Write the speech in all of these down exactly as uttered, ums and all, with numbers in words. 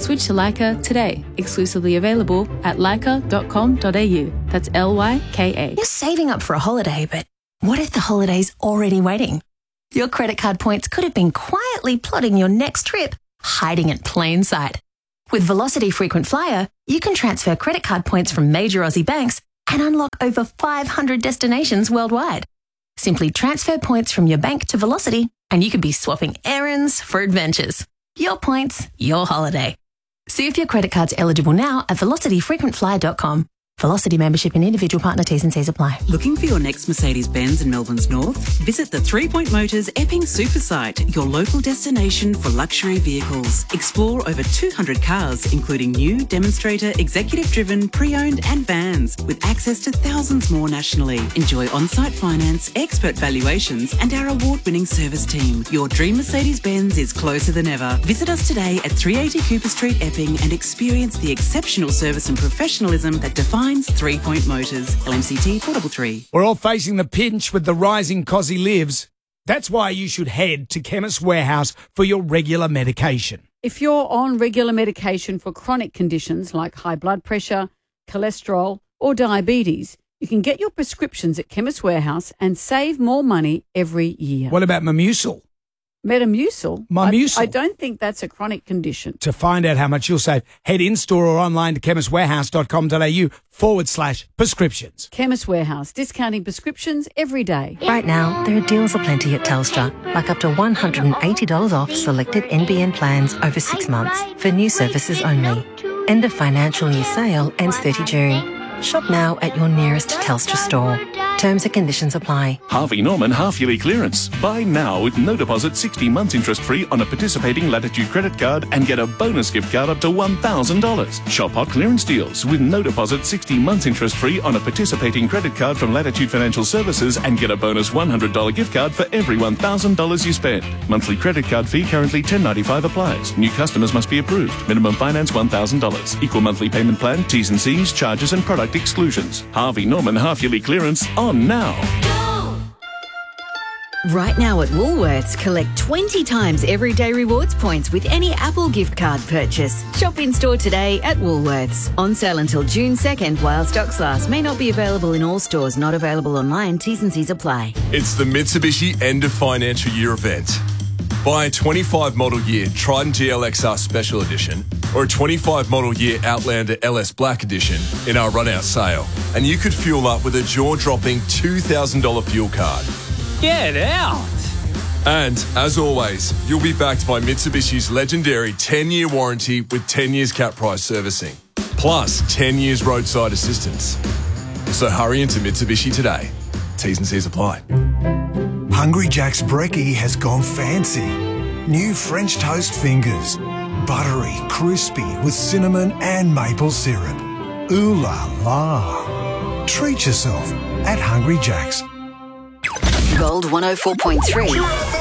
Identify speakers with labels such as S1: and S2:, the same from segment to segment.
S1: Switch to Leica today. Exclusively available at leica dot com dot a u. That's L Y K A.
S2: You're saving up for a holiday, but what if the holiday's already waiting? Your credit card points could have been quietly plotting your next trip, hiding in plain sight. With Velocity Frequent Flyer, you can transfer credit card points from major Aussie banks and unlock over five hundred destinations worldwide. Simply transfer points from your bank to Velocity and you could be swapping errands for adventures. Your points, your holiday. See if your credit card's eligible now at velocity frequent flyer dot com. Velocity membership and individual partner T's and C's apply.
S3: Looking for your next Mercedes-Benz in Melbourne's north? Visit the Three Point Motors Epping Super Site, your local destination for luxury vehicles. Explore over two hundred cars, including new, demonstrator, executive-driven, pre-owned and vans, with access to thousands more nationally. Enjoy on-site finance, expert valuations and our award-winning service team. Your dream Mercedes-Benz is closer than ever. Visit us today at three eighty Cooper Street, Epping, and experience the exceptional service and professionalism that defines Three Point Motors. L M C T four three three.
S4: We're all facing the pinch with the rising cost of lives. That's why you should head to Chemist Warehouse for your regular medication.
S5: If you're on regular medication for chronic conditions like high blood pressure, cholesterol or diabetes, you can get your prescriptions at Chemist Warehouse and save more money every year.
S4: What about Metamucil?
S5: Metamucil?
S4: Metamucil.
S5: I, I don't think that's a chronic condition.
S4: To find out how much you'll save, head in-store or online to chemist warehouse dot com dot a u forward slash prescriptions.
S5: Chemist Warehouse, discounting prescriptions every day.
S2: Right now, there are deals aplenty at Telstra, like up to one hundred eighty dollars off selected N B N plans over six months for new services only. End of financial year sale ends thirtieth of June. Shop now at your nearest Telstra store. Terms and conditions apply.
S6: Harvey Norman half-yearly clearance. Buy now with no deposit, sixty months interest-free on a participating Latitude credit card and get a bonus gift card up to one thousand dollars. Shop hot clearance deals with no deposit, sixty months interest-free on a participating credit card from Latitude Financial Services and get a bonus one hundred dollars gift card for every one thousand dollars you spend. Monthly credit card fee currently ten ninety-five applies. New customers must be approved. Minimum finance one thousand dollars. Equal monthly payment plan, T's and C's, charges and product exclusions. Harvey Norman half-yearly clearance on now.
S7: Right now at Woolworths, collect twenty times everyday rewards points with any Apple gift card purchase. Shop in store today at Woolworths. On sale until June second while stocks last. May not be available in all stores. Not available online. T's and C's apply.
S8: It's the Mitsubishi end of financial year event. Buy a twenty-five model year Triton G L X R Special Edition or a twenty-five model year Outlander L S Black Edition in our run-out sale, and you could fuel up with a jaw-dropping two thousand dollars fuel card.
S9: Get out!
S8: And, as always, you'll be backed by Mitsubishi's legendary ten-year warranty with ten years cap price servicing, plus ten years roadside assistance. So hurry into Mitsubishi today. T's and C's apply.
S10: Hungry Jack's brekkie has gone fancy. New French toast fingers. Buttery, crispy with cinnamon and maple syrup. Ooh la la. Treat yourself at Hungry Jack's.
S7: Gold one oh four point three.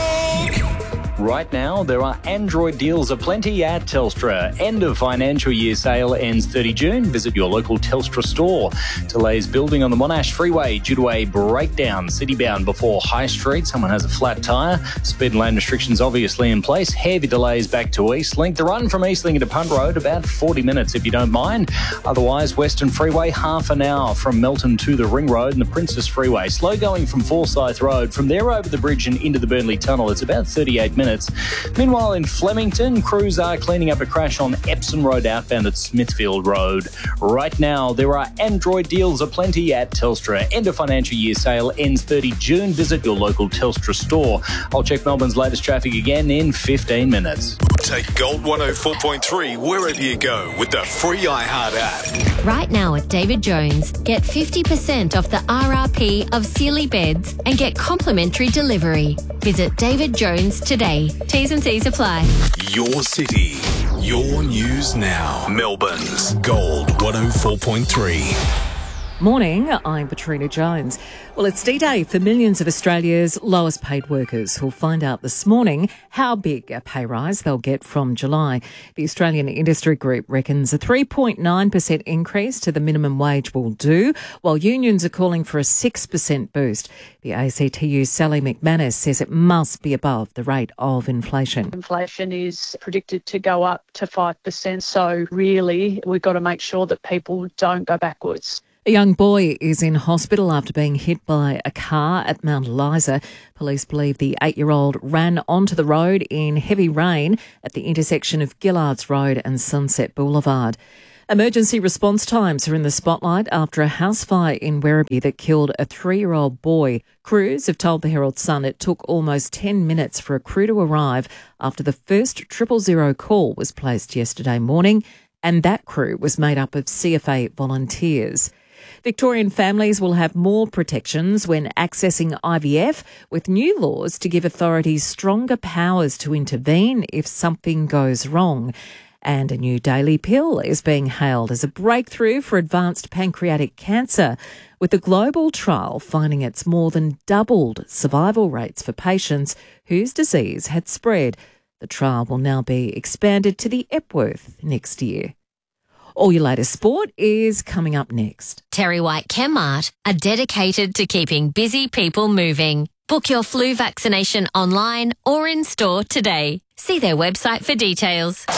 S9: Right now, there are Android deals aplenty at Telstra. End of financial year sale ends thirtieth of June. Visit your local Telstra store. Delays building on the Monash Freeway due to a breakdown city-bound before High Street. Someone has a flat tyre. Speed and lane restrictions obviously in place. Heavy delays back to Eastlink. The run from Eastlink to Punt Road, about forty minutes if you don't mind. Otherwise, Western Freeway, half an hour from Melton to the Ring Road and the Princess Freeway. Slow going from Forsyth Road. From there over the bridge and into the Burnley Tunnel, it's about thirty-eight minutes. Meanwhile, in Flemington, crews are cleaning up a crash on Epsom Road outbound at Smithfield Road. Right now, there are Android deals aplenty at Telstra. End of financial year sale ends thirtieth of June. Visit your local Telstra store. I'll check Melbourne's latest traffic again in fifteen minutes.
S11: Take Gold one oh four point three wherever you go with the free iHeart app.
S12: Right now at David Jones, get fifty percent off the R R P of Sealy beds and get complimentary delivery. Visit David Jones today. T's and C's apply.
S11: Your city, your news now. Melbourne's Gold one oh four point three.
S13: Morning, I'm Patrina Jones. Well, it's D-Day for millions of Australia's lowest paid workers who'll find out this morning how big a pay rise they'll get from July. The Australian Industry Group reckons a three point nine percent increase to the minimum wage will do, while unions are calling for a six percent boost. The A C T U's Sally McManus says it must be above the rate of inflation.
S14: Inflation is predicted to go up to five percent, so really we've got to make sure that people don't go backwards.
S13: A young boy is in hospital after being hit by a car at Mount Eliza. Police believe the eight-year-old ran onto the road in heavy rain at the intersection of Gillards Road and Sunset Boulevard. Emergency response times are in the spotlight after a house fire in Werribee that killed a three-year-old boy. Crews have told the Herald Sun it took almost ten minutes for a crew to arrive after the first triple zero call was placed yesterday morning, and that crew was made up of C F A volunteers. Victorian families will have more protections when accessing I V F, with new laws to give authorities stronger powers to intervene if something goes wrong. And a new daily pill is being hailed as a breakthrough for advanced pancreatic cancer, with the global trial finding it's more than doubled survival rates for patients whose disease had spread. The trial will now be expanded to the Epworth next year. All your latest sport is coming up next.
S12: Terry White Chemmart are dedicated to keeping busy people moving. Book your flu vaccination online or in store today. See their website for details.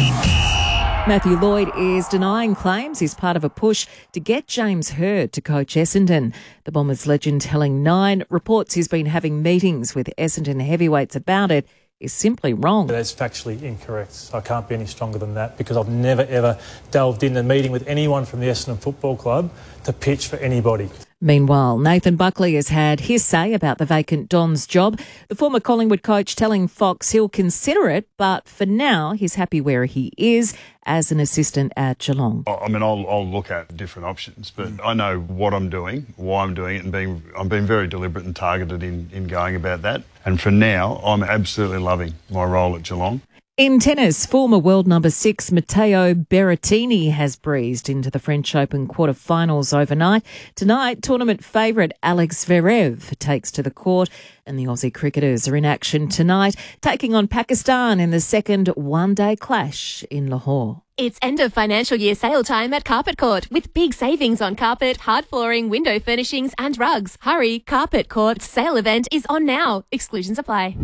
S13: Matthew Lloyd is denying claims he's part of a push to get James Hird to coach Essendon. The Bombers legend telling Nine reports he's been having meetings with Essendon heavyweights about it is simply wrong.
S15: That's factually incorrect. I can't be any stronger than that because I've never ever delved in a meeting with anyone from the Essendon Football Club to pitch for anybody.
S13: Meanwhile, Nathan Buckley has had his say about the vacant Don's job. The former Collingwood coach telling Fox he'll consider it, but for now he's happy where he is as an assistant at Geelong.
S16: I mean, I'll, I'll look at different options, but I know what I'm doing, why I'm doing it, and being I'm being very deliberate and targeted in, in going about that. And for now, I'm absolutely loving my role at Geelong.
S13: In tennis, former world number six Matteo Berrettini has breezed into the French Open quarterfinals overnight. Tonight, tournament favourite Alex Zverev takes to the court, and the Aussie cricketers are in action tonight, taking on Pakistan in the second one-day clash in Lahore.
S17: It's end of financial year sale time at Carpet Court with big savings on carpet, hard flooring, window furnishings and rugs. Hurry, Carpet Court's sale event is on now. Exclusions apply.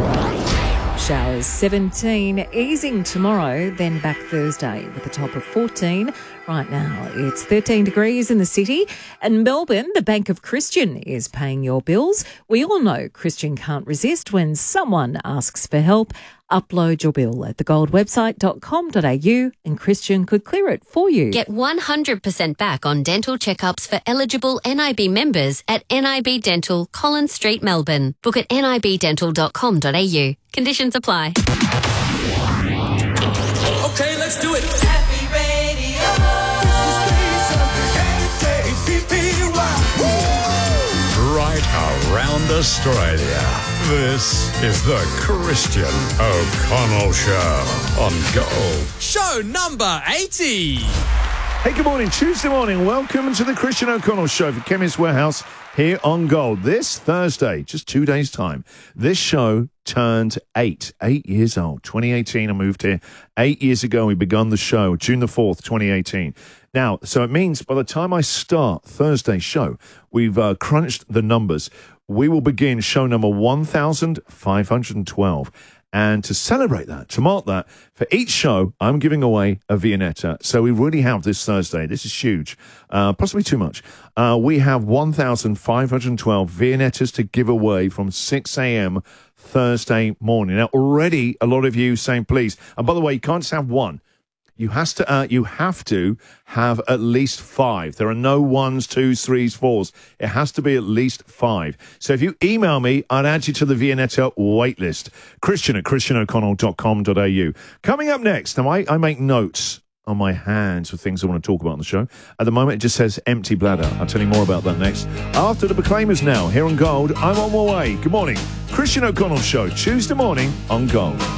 S13: Showers seventeen, easing tomorrow, then back Thursday with a top of fourteen. Right now it's thirteen degrees in the city, and Melbourne, the Bank of Christian, is paying your bills. We all know Christian can't resist when someone asks for help. Upload your bill at the gold website dot com dot a u and Christian could clear it for you.
S12: Get one hundred percent back on dental checkups for eligible N I B members at N I B Dental, Collins Street, Melbourne. Book at N I B dental dot com dot a u. Conditions apply.
S18: Okay, let's do it. Happy Radio. Right around Australia. This is the Christian O'Connell Show on Gold.
S19: Show number eighty.
S20: Hey, good morning. Tuesday morning. Welcome to the Christian O'Connell Show for Chemist Warehouse here on Gold. This Thursday, just two days' time, this show turned eight, eight years old. twenty eighteen, I moved here. Eight years ago, we begun the show, June the fourth, twenty eighteen. Now, so it means by the time I start Thursday's show, we've uh, crunched the numbers. We will begin show number one thousand five hundred twelve. And to celebrate that, to mark that, for each show, I'm giving away a Viennetta. So we really have this Thursday. This is huge, uh, possibly too much. Uh, we have one thousand five hundred twelve Viennettas to give away from six a.m. Thursday morning. Now, already a lot of you saying, please, and by the way, you can't just have one. You has to. Uh, you have to have at least five. There are no ones, twos, threes, fours. It has to be at least five. So if you email me, I'd add you to the Viennetta waitlist. Christian at christian o'connell dot com dot a u. Coming up next, now I, I make notes on my hands for things I want to talk about on the show. At the moment, it just says empty bladder. I'll tell you more about that next. After the Proclaimers now, here on Gold, I'm on my way. Good morning. Christian O'Connell Show, Tuesday morning on Gold.